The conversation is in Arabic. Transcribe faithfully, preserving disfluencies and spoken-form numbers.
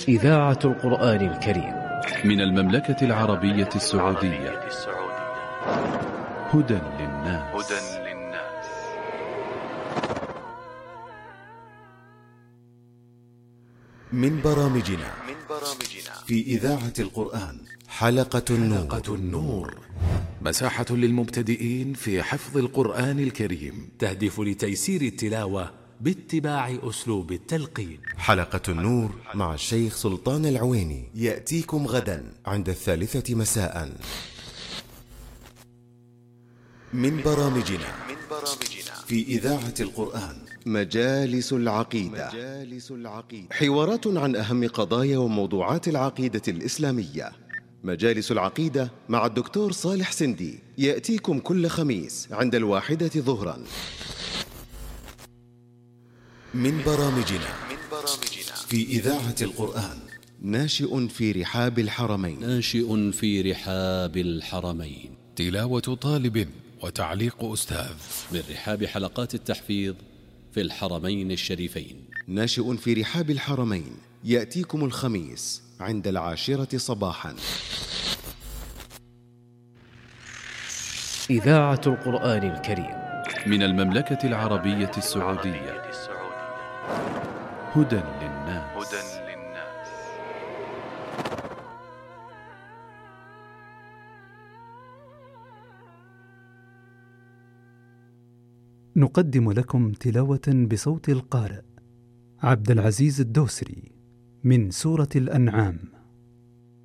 إذاعة القرآن الكريم من المملكة العربية السعودية. هدى للناس. من برامجنا في إذاعة القرآن حلقة النور, النور مساحة للمبتدئين في حفظ القرآن الكريم، تهدف لتيسير التلاوة باتباع أسلوب التلقين. حلقة النور مع الشيخ سلطان العويني يأتيكم غدا عند الثالثة مساء. من برامجنا في إذاعة القرآن مجالس العقيدة. حوارات عن أهم قضايا وموضوعات العقيدة الإسلامية. مجالس العقيدة مع الدكتور صالح سندي يأتيكم كل خميس عند الواحدة ظهرا. من برامجنا في إذاعة القرآن ناشئ في رحاب الحرمين. ناشئ في رحاب الحرمين. تلاوة طالب وتعليق أستاذ من رحاب حلقات التحفيظ في الحرمين الشريفين. ناشئ في رحاب الحرمين يأتيكم الخميس عند العاشرة صباحا. إذاعة القرآن الكريم من المملكة العربية السعودية. هدى للناس. نقدم لكم تلاوة بصوت القارئ عبد العزيز الدوسري من سورة الأنعام.